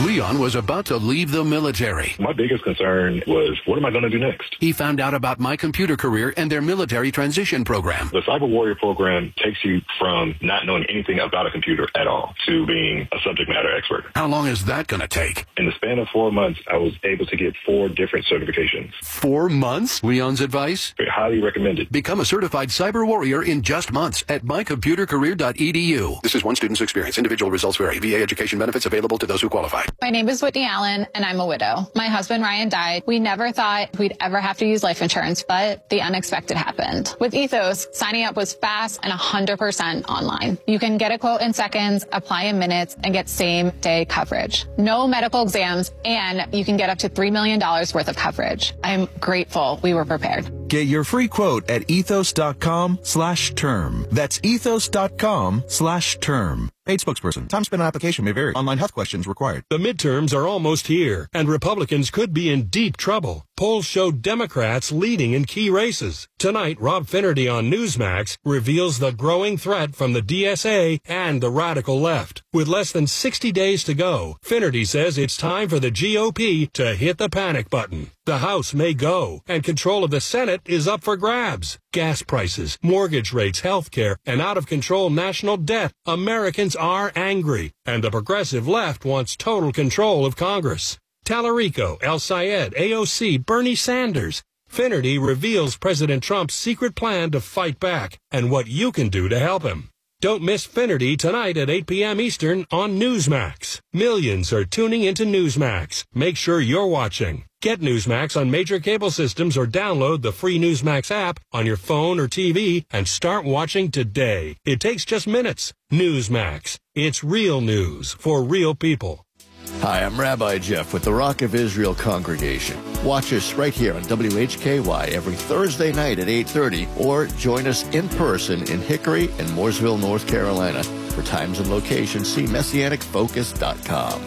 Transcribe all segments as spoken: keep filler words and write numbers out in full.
Leon was about to leave the military. My biggest concern was, what am I going to do next? He found out about My Computer Career and their military transition program. The Cyber Warrior program takes you from not knowing anything about a computer at all to being a subject matter expert. How long is that going to take? In the span of four months, I was able to get four different certifications. Four months? Leon's advice? Very highly recommended. Become a certified cyber warrior in just months at my computer career dot e d u. This is one student's experience. Individual results vary. V A education benefits available to those who qualify. My name is Whitney Allen, and I'm a widow. My husband, Ryan, died. We never thought we'd ever have to use life insurance, but the unexpected happened. With Ethos, signing up was fast and one hundred percent online. You can get a quote in seconds, apply in minutes, and get same-day coverage. No medical exams, and you can get up to three million dollars worth of coverage. I'm grateful we were prepared. Get your free quote at ethos.com slash term. That's ethos.com slash term. Paid spokesperson. Time spent on application may vary. Online health questions required. The midterms are almost here, and Republicans could be in deep trouble. Polls show Democrats leading in key races. Tonight, Rob Finnerty on Newsmax reveals the growing threat from the D S A and the radical left. With less than sixty days to go, Finnerty says it's time for the G O P to hit the panic button. The House may go, and control of the Senate is up for grabs. Gas prices, mortgage rates, health care, and out-of-control national debt. Americans are angry, and the progressive left wants total control of Congress. Tallarico, El Sayed, A O C, Bernie Sanders. Finnerty reveals President Trump's secret plan to fight back and what you can do to help him. Don't miss Finnerty tonight at eight p.m. Eastern on Newsmax. Millions are tuning into Newsmax. Make sure you're watching. Get Newsmax on major cable systems or download the free Newsmax app on your phone or T V and start watching today. It takes just minutes. Newsmax. It's real news for real people. Hi, I'm Rabbi Jeff with the Rock of Israel Congregation. Watch us right here on W H K Y every Thursday night at eight thirty, or join us in person in Hickory and Mooresville, North Carolina. For times and locations, see messianic focus dot com.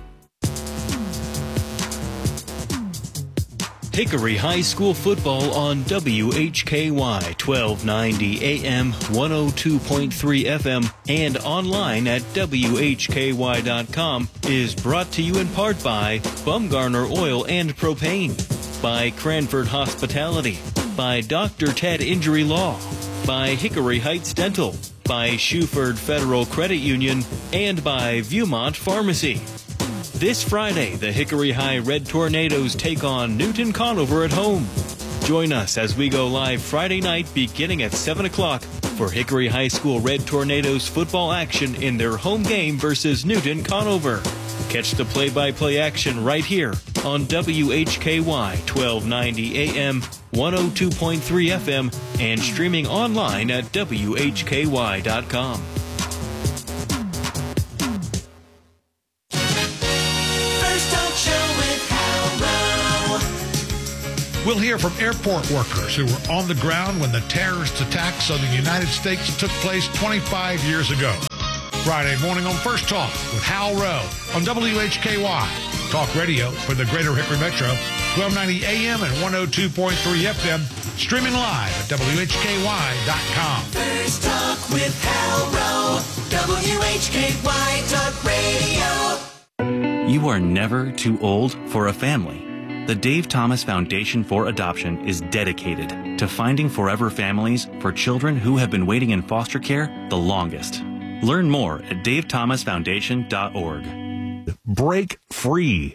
Hickory High School football on W H K Y, twelve ninety A M, one oh two point three F M, and online at W H K Y dot com is brought to you in part by Bumgarner Oil and Propane, by Cranford Hospitality, by Doctor Ted Injury Law, by Hickory Heights Dental, by Shuford Federal Credit Union, and by Viewmont Pharmacy. This Friday, the Hickory High Red Tornadoes take on Newton Conover at home. Join us as we go live Friday night beginning at seven o'clock for Hickory High School Red Tornadoes football action in their home game versus Newton Conover. Catch the play-by-play action right here on W H K Y, twelve ninety A M, one oh two point three F M, and streaming online at W H K Y dot com. We'll hear from airport workers who were on the ground when the terrorist attacks on the United States took place twenty-five years ago. Friday morning on First Talk with Hal Rowe on W H K Y. Talk radio for the Greater Hickory Metro, twelve ninety A M and one oh two point three F M. Streaming live at W H K Y dot com. First Talk with Hal Rowe, W H K Y Talk Radio. You are never too old for a family. The Dave Thomas Foundation for Adoption is dedicated to finding forever families for children who have been waiting in foster care the longest. Learn more at dave thomas foundation dot org. Break free.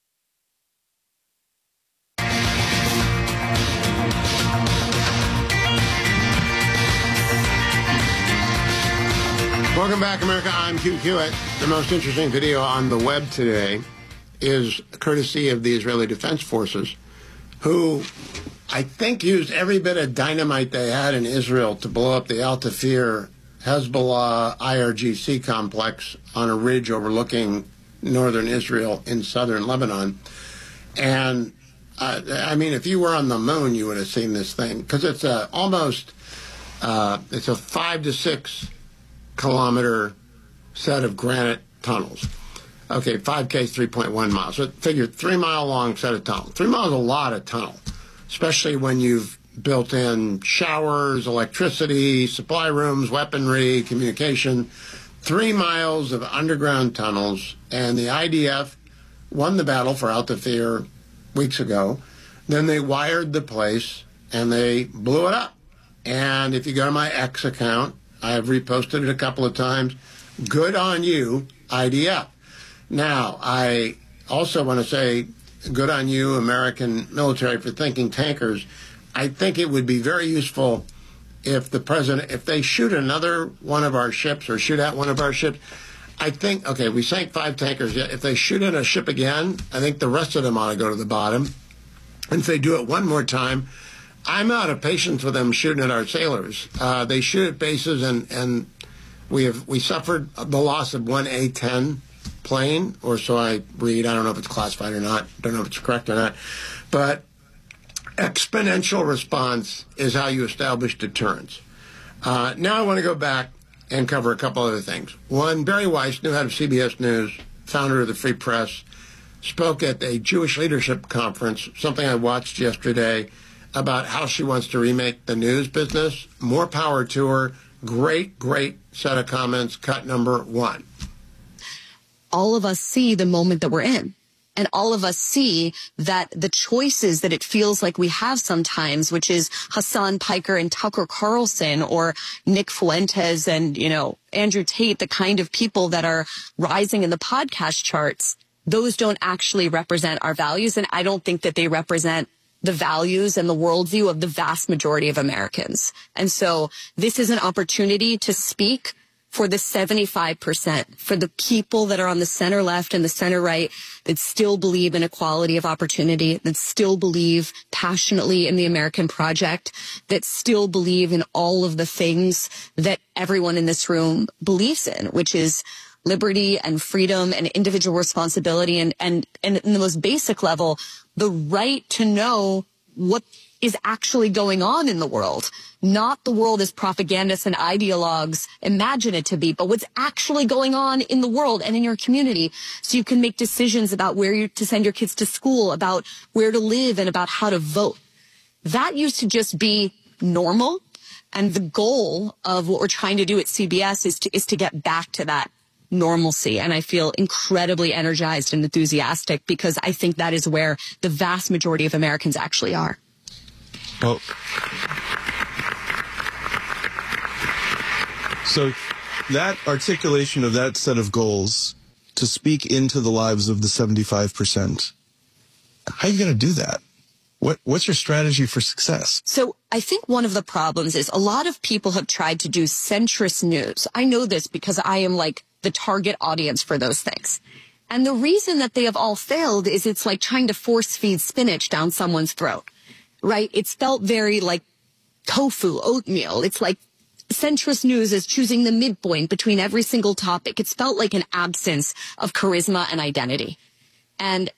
Welcome back, America. I'm Hugh Hewitt. The most interesting video on the web today is courtesy of the Israeli Defense Forces, who I think used every bit of dynamite they had in Israel to blow up the Al Tafir Hezbollah I R G C complex on a ridge overlooking northern Israel in southern Lebanon. And, uh, I mean, if you were on the moon, you would have seen this thing, because it's a almost, uh, it's a five to six kilometer set of granite tunnels. Okay, five K is three point one miles. So figure three mile long set of tunnel. Three miles is a lot of tunnel, especially when you've built in showers, electricity, supply rooms, weaponry, communication. Three miles of underground tunnels, and the I D F won the battle for Out the Fear weeks ago. Then they wired the place, and they blew it up. And if you go to my X account, I've reposted it a couple of times. Good on you, I D F. Now, I also want to say, good on you, American military, for thinking tankers. I think it would be very useful if the president, if they shoot another one of our ships or shoot at one of our ships, I think, okay, we sank five tankers. If they shoot at a ship again, I think the rest of them ought to go to the bottom. And if they do it one more time, I'm out of patience with them shooting at our sailors. Uh, they shoot at bases, and, and we have we suffered the loss of one A ten plane, or so I read. I don't know if it's classified or not. Don't know if it's correct or not. But exponential response is how you establish deterrence. Uh, now I want to go back and cover a couple other things. One, Barry Weiss, new head of C B S News, founder of the Free Press, spoke at a Jewish leadership conference, something I watched yesterday, about how she wants to remake the news business. More power to her. Great, great set of comments. Cut number one. All of us see the moment that we're in. And all of us see that the choices that it feels like we have sometimes, which is Hassan Piker and Tucker Carlson, or Nick Fuentes and, you know, Andrew Tate, the kind of people that are rising in the podcast charts, those don't actually represent our values. And I don't think that they represent the values and the worldview of the vast majority of Americans. And so this is an opportunity to speak for the seventy-five percent, for the people that are on the center left and the center right that still believe in equality of opportunity, that still believe passionately in the American project, that still believe in all of the things that everyone in this room believes in, which is liberty and freedom and individual responsibility, and, and, and in the most basic level, the right to know what is actually going on in the world. Not the world as propagandists and ideologues imagine it to be, but what's actually going on in the world and in your community, so you can make decisions about where you to send your kids to school, about where to live, and about how to vote. That used to just be normal, and the goal of what we're trying to do at C B S is to is to get back to that normalcy. And I feel incredibly energized and enthusiastic, because I think that is where the vast majority of Americans actually are. Well, so that articulation of that set of goals to speak into the lives of the seventy-five percent, how are you going to do that? What What's your strategy for success? So I think one of the problems is a lot of people have tried to do centrist news. I know this because I am like the target audience for those things. And the reason that they have all failed is it's like trying to force feed spinach down someone's throat, right? It's felt very like tofu, oatmeal. It's like centrist news is choosing the midpoint between every single topic. It's felt like an absence of charisma and identity. And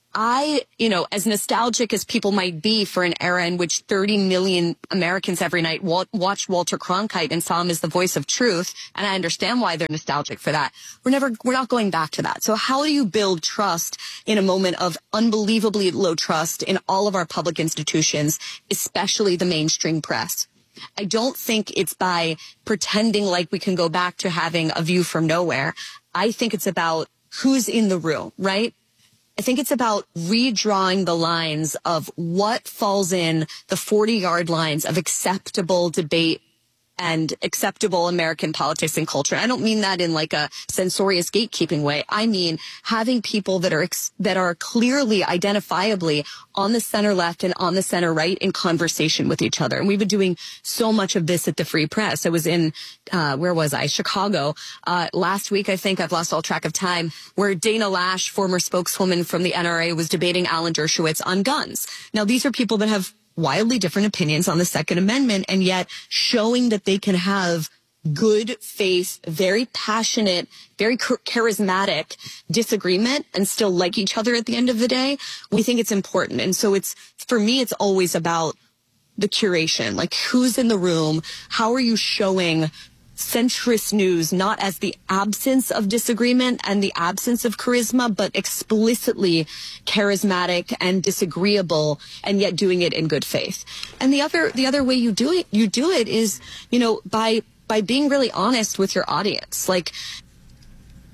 I, you know, as nostalgic as people might be for an era in which thirty million Americans every night wa- watched Walter Cronkite and saw him as the voice of truth, and I understand why they're nostalgic for that. We're never, we're not going back to that. So how do you build trust in a moment of unbelievably low trust in all of our public institutions, especially the mainstream press? I don't think it's by pretending like we can go back to having a view from nowhere. I think it's about who's in the room, right? I think it's about redrawing the lines of what falls in the forty-yard lines of acceptable debate and acceptable American politics and culture. I don't mean that in like a censorious gatekeeping way. I mean having people that are ex- that are clearly identifiably on the center left and on the center right in conversation with each other. And we've been doing so much of this at the Free Press. I was in, uh, where was I? Chicago, uh, last week, I think. I've lost all track of time, where Dana Lash, former spokeswoman from the N R A, was debating Alan Dershowitz on guns. Now, these are people that have wildly different opinions on the Second Amendment, and yet showing that they can have good faith, very passionate, very charismatic disagreement and still like each other at the end of the day. We think it's important. And so it's, for me, it's always about the curation, like who's in the room, how are you showing centrist news not as the absence of disagreement and the absence of charisma, but explicitly charismatic and disagreeable, and yet doing it in good faith. And the other the other way you do it, you do it is, you know, by by being really honest with your audience. Like,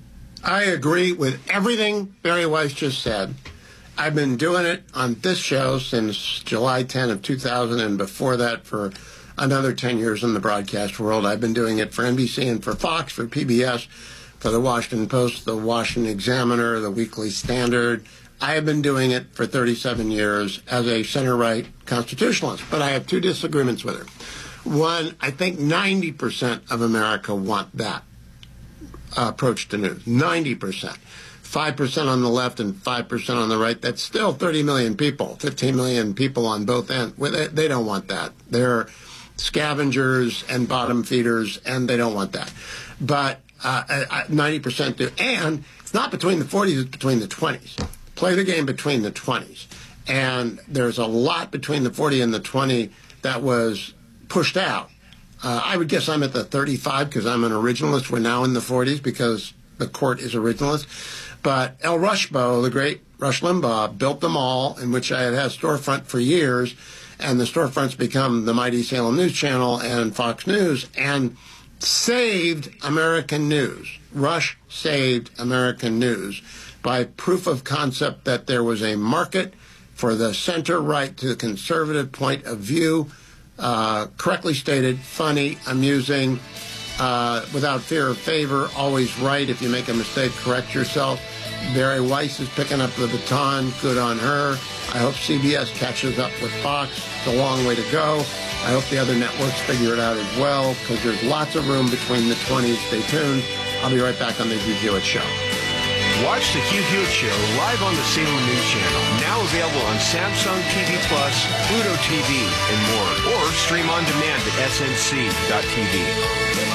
I agree with everything Barry Weiss just said. I've been doing it on this show since July tenth of two thousand, and before that for another ten years in the broadcast world. I've been doing it for N B C and for Fox, for P B S, for the Washington Post, the Washington Examiner, the Weekly Standard. I have been doing it for thirty-seven years as a center-right constitutionalist, but I have two disagreements with her. One, I think ninety percent of America want that uh, approach to news, ninety percent. five percent on the left and five percent on the right. That's still thirty million people, fifteen million people on both ends. Well, they, they don't want that. They're scavengers and bottom feeders, and they don't want that. But uh, ninety percent do. And it's not between the forties, it's between the twenties. Play the game between the twenties. And there's a lot between the forty and the twenty that was pushed out. Uh, I would guess I'm at the thirty-five because I'm an originalist. We're now in the forties because the court is originalist. But El Rushbo, the great Rush Limbaugh, built them all, in which I had had a storefront for years. And the storefronts become the Mighty Salem News Channel and Fox News, and saved American news. Rush saved American news by proof of concept that there was a market for the center-right to the conservative point of view, uh, correctly stated, funny, amusing, uh, without fear of favor, always right. If you make a mistake, correct yourself. Barry Weiss is picking up the baton. Good on her. I hope C B S catches up with Fox. It's a long way to go. I hope the other networks figure it out as well, because there's lots of room between the twenties. Stay tuned. I'll be right back on the Hugh Hewitt Show. Watch the Hugh Hewitt Show live on the Salem News Channel. Now available on Samsung T V Plus, Pluto T V, and more. Or stream on demand at S N C dot T V.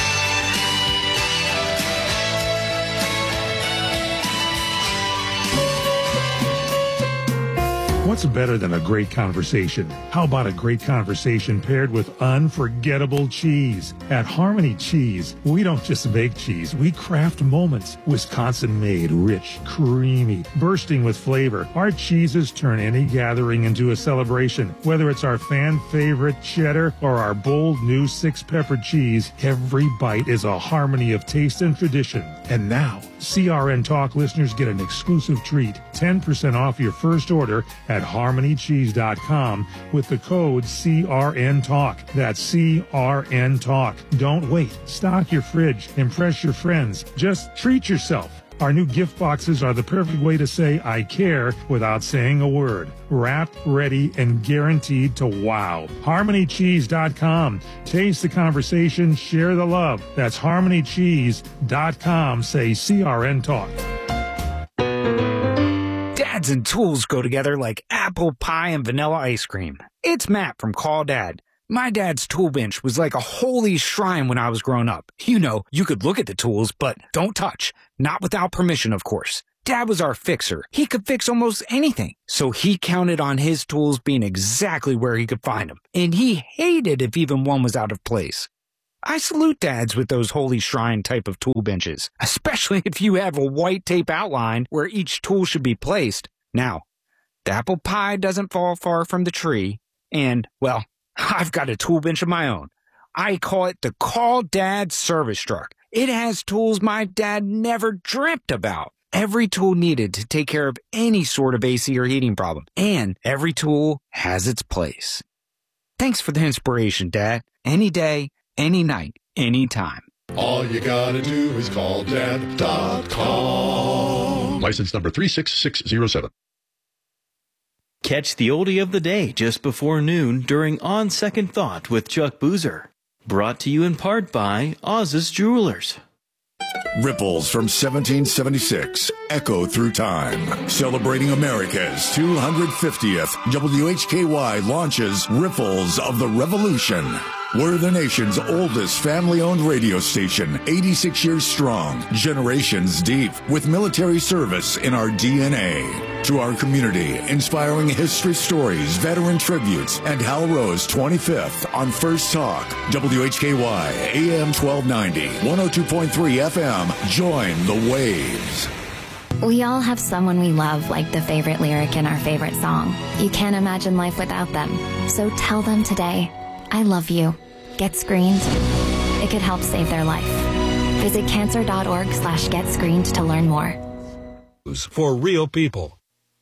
What's better than a great conversation? How about a great conversation paired with unforgettable cheese? At Harmony Cheese, we don't just make cheese, we craft moments. Wisconsin-made, rich, creamy, bursting with flavor. Our cheeses turn any gathering into a celebration. Whether it's our fan-favorite cheddar or our bold new six-pepper cheese, every bite is a harmony of taste and tradition. And now, C R N Talk listeners get an exclusive treat, ten percent off your first order at harmony cheese dot com with the code C R N Talk. That's C R N Talk. Don't wait. Stock your fridge. Impress your friends. Just treat yourself. Our new gift boxes are the perfect way to say I care without saying a word. Wrapped, ready, and guaranteed to wow. harmony cheese dot com. Taste the conversation, share the love. That's harmony cheese dot com. Say C R N Talk. Dads and tools go together like apple pie and vanilla ice cream. It's Matt from Call Dad. My dad's tool bench was like a holy shrine when I was growing up. You know, you could look at the tools, but don't touch. Not without permission, of course. Dad was our fixer. He could fix almost anything. So he counted on his tools being exactly where he could find them. And he hated if even one was out of place. I salute dads with those holy shrine type of tool benches, especially if you have a white tape outline where each tool should be placed. Now, the apple pie doesn't fall far from the tree, and, well, I've got a tool bench of my own. I call it the Call Dad Service Truck. It has tools my dad never dreamt about. Every tool needed to take care of any sort of A C or heating problem, and every tool has its place. Thanks for the inspiration, Dad. Any day, any night, anytime. All you gotta do is call dad dot com. License number three six six zero seven. Catch the oldie of the day just before noon during On Second Thought with Chuck Boozer. Brought to you in part by Oz's Jewelers. Ripples from seventeen seventy-six echo through time. Celebrating America's two hundred fiftieth, W H K Y launches Ripples of the Revolution. We're the nation's oldest family-owned radio station, eighty-six years strong, generations deep, with military service in our D N A. To our community, inspiring history stories, veteran tributes, and Hal Rose twenty-fifth on First Talk, W H K Y, A M twelve ninety, one oh two point three F M. Join the waves. We all have someone we love, like the favorite lyric in our favorite song. You can't imagine life without them. So tell them today, I love you. Get screened. It could help save their life. Visit cancer.org slash get screened to learn more. For real people.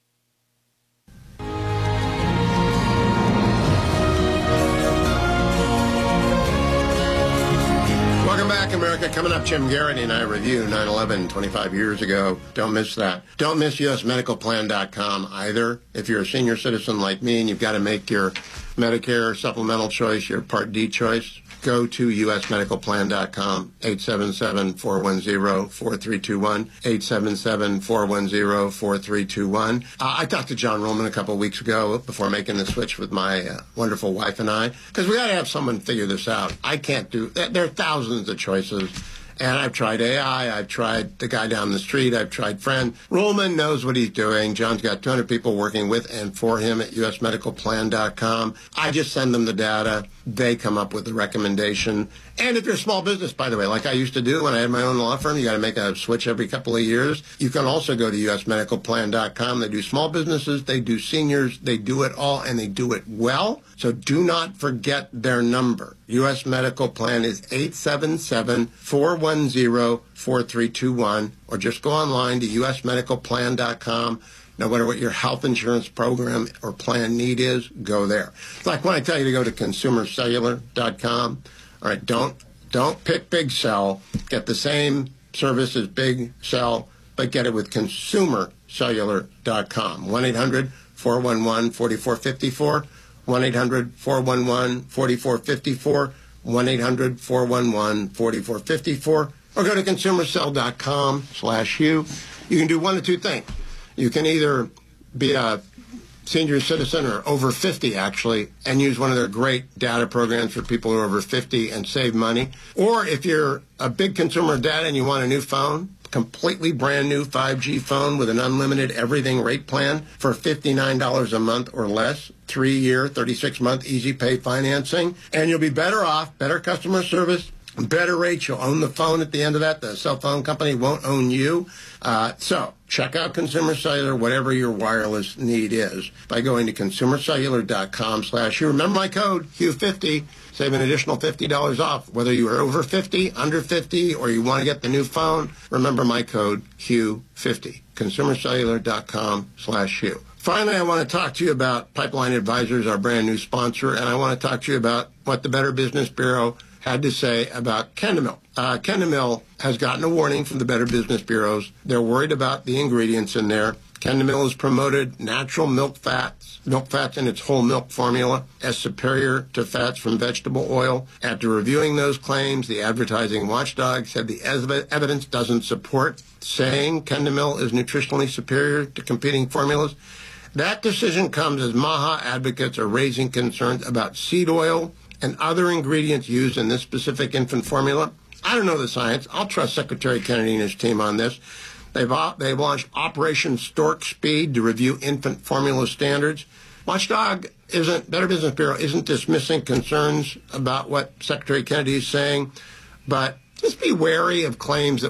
Welcome back, America. Coming up, Jim Garrity and I review nine eleven twenty-five years ago. Don't miss that. Don't miss U S medical plan dot com either. If you're a senior citizen like me and you've got to make your Medicare supplemental choice, your Part D choice, go to U S medical plan dot com, eight seven seven, four one zero, four three two one, eight seven seven, four one zero, four three two one. Uh, I talked to John Roman a couple of weeks ago before making the switch with my uh, wonderful wife and I, because we got to have someone figure this out. I can't do, there are thousands of choices. And I've tried A I, I've tried the guy down the street, I've tried Friend. Rollman knows what he's doing. John's got two hundred people working with and for him at U S medical plan dot com. I just send them the data. They come up with the recommendation. And if you're a small business, by the way, like I used to do when I had my own law firm, you got to make a switch every couple of years. You can also go to U S medical plan dot com. They do small businesses, they do seniors, they do it all, and they do it well. So do not forget their number. U S Medical Plan is eight seven seven, four one zero, four three two one, or just go online to U S medical plan dot com. No matter what your health insurance program or plan need is, go there. It's like when I tell you to go to consumer cellular dot com. All right, don't don't pick Big Cell. Get the same service as Big Cell, but get it with consumer cellular dot com. one eight hundred, four one one, four four five four. one eight hundred, four one one, four four five four. one eight hundred, four one one, four four five four. Or go to consumer cell dot com slash Hugh. You can do one of two things. You can either be a senior citizen or over fifty, actually, and use one of their great data programs for people who are over fifty and save money. Or if you're a big consumer of data and you want a new phone, completely brand new five G phone with an unlimited everything rate plan for fifty-nine dollars a month or less, three-year, thirty-six month easy pay financing, and you'll be better off, better customer service, better rates. You'll own the phone at the end of that. The cell phone company won't own you. Uh, so check out Consumer Cellular, whatever your wireless need is, by going to consumer cellular dot com slash Hugh. Remember my code, Hugh fifty. Save an additional fifty dollars off. Whether you are over fifty, under fifty, or you want to get the new phone, remember my code, Hugh fifty. consumer cellular dot com slash Hugh. Finally, I want to talk to you about Pipeline Advisors, our brand new sponsor, and I want to talk to you about what the Better Business Bureau had to say about Kendamil. Uh, Kendamil has gotten a warning from the Better Business Bureaus. They're worried about the ingredients in there. Kendamil has promoted natural milk fats, milk fats in its whole milk formula as superior to fats from vegetable oil. After reviewing those claims, the advertising watchdog said the ev- evidence doesn't support saying Kendamil is nutritionally superior to competing formulas. That decision comes as MAHA advocates are raising concerns about seed oil and other ingredients used in this specific infant formula. I don't know the science. I'll trust Secretary Kennedy and his team on this. They've, they've launched Operation Stork Speed to review infant formula standards. Watchdog isn't, Better Business Bureau isn't dismissing concerns about what Secretary Kennedy is saying, but just be wary of claims that